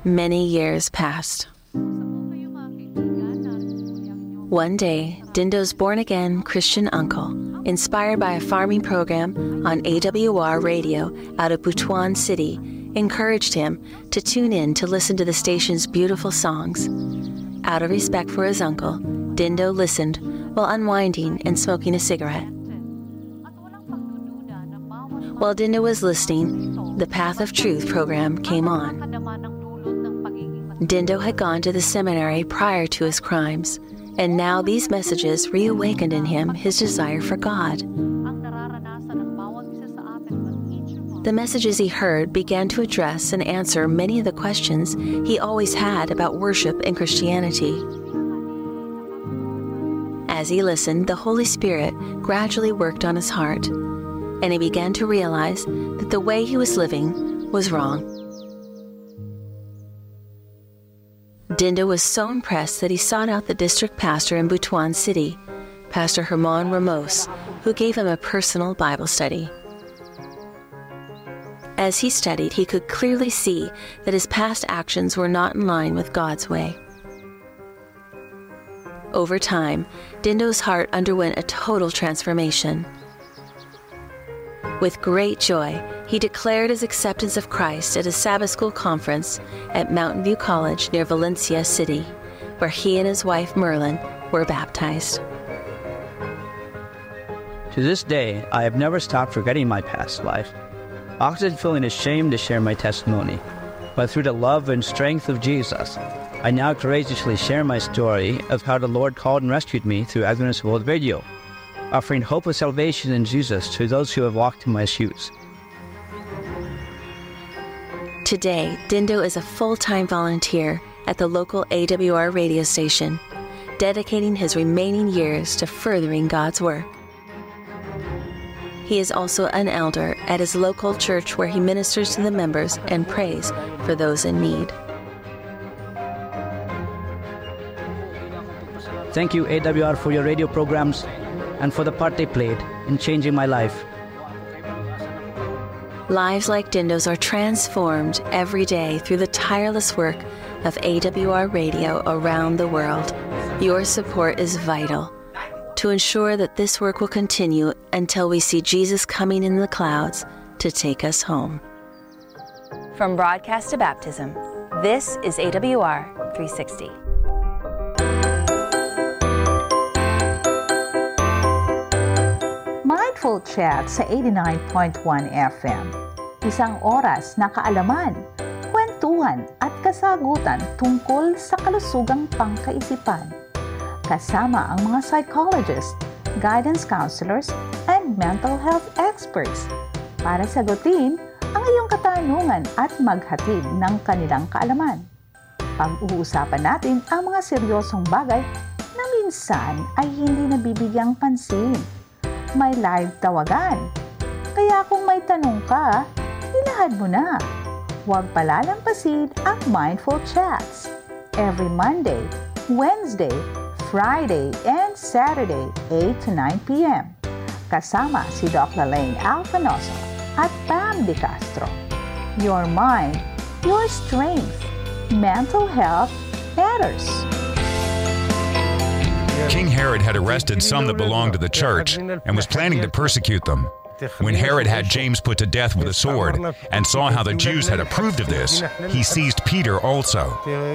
Many years passed. One day, Dindo's born-again Christian uncle, inspired by a farming program on AWR radio out of Butuan City, encouraged him to tune in to listen to the station's beautiful songs. Out of respect for his uncle, Dindo listened while unwinding and smoking a cigarette. While Dindo was listening, the Path of Truth program came on. Dindo had gone to the seminary prior to his crimes, and now these messages reawakened in him his desire for God. The messages he heard began to address and answer many of the questions he always had about worship and Christianity. As he listened, the Holy Spirit gradually worked on his heart, and he began to realize that the way he was living was wrong. Dindo was so impressed that he sought out the district pastor in Butuan City, Pastor Herman Ramos, who gave him a personal Bible study. As he studied, he could clearly see that his past actions were not in line with God's way. Over time, Dindo's heart underwent a total transformation. With great joy, he declared his acceptance of Christ at a Sabbath school conference at Mountain View College near Valencia City, where he and his wife Merlin were baptized. To this day, I have never stopped forgetting my past life, often feeling ashamed to share my testimony. But through the love and strength of Jesus, I now courageously share my story of how the Lord called and rescued me through Adventist World Radio, offering hope of salvation in Jesus to those who have walked in my shoes. Today, Dindo is a full-time volunteer at the local AWR radio station, dedicating his remaining years to furthering God's work. He is also an elder at his local church where he ministers to the members and prays for those in need. Thank you, AWR, for your radio programs and for the part they played in changing my life. Lives like Dindo's are transformed every day through the tireless work of AWR Radio around the world. Your support is vital to ensure that this work will continue until we see Jesus coming in the clouds to take us home. From broadcast to baptism, this is AWR 360. Mindful Chat sa 89.1 FM. Isang oras na kaalaman, kwentuhan at kasagutan tungkol sa kalusugang pangkaisipan. Kasama ang mga psychologists, guidance counselors, and mental health experts para sagutin ang iyong katanungan at maghatid ng kanilang kaalaman. Pag-uusapan natin ang mga seryosong bagay na minsan ay hindi nabibigyang pansin. May live tawagan. Kaya kung may tanong ka, ilahad mo na. Huwag palalampasin ang Mindful Chats. Every Monday, Wednesday, Friday, and Saturday, 8 to 9 p.m. Kasama si Doc Lalaine Alfanoso at Pam De Castro. Your mind, your strength. Mental health matters. King Herod had arrested some that belonged to the church and was planning to persecute them. When Herod had James put to death with a sword and saw how the Jews had approved of this, he seized Peter also.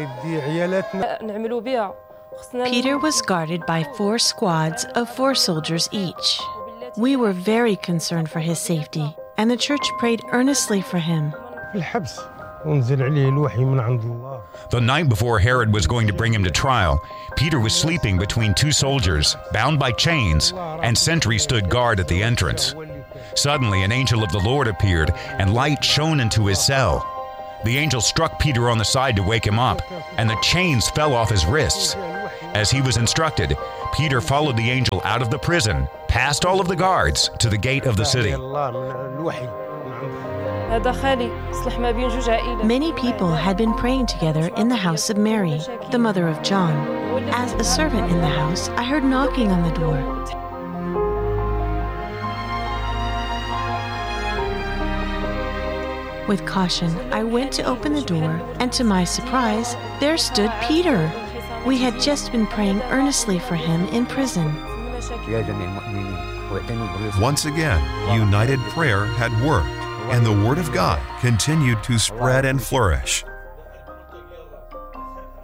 Peter was guarded by 4 squads of 4 soldiers each. We were very concerned for his safety, and the church prayed earnestly for him. The night before Herod was going to bring him to trial, Peter was sleeping between 2 soldiers, bound by chains, and sentries stood guard at the entrance. Suddenly, an angel of the Lord appeared, and light shone into his cell. The angel struck Peter on the side to wake him up, and the chains fell off his wrists. As he was instructed, Peter followed the angel out of the prison, past all of the guards, to the gate of the city. Many people had been praying together in the house of Mary, the mother of John. As a servant in the house, I heard knocking on the door. With caution, I went to open the door, and to my surprise, there stood Peter. We had just been praying earnestly for him in prison. Once again, united prayer had worked, and the Word of God continued to spread and flourish.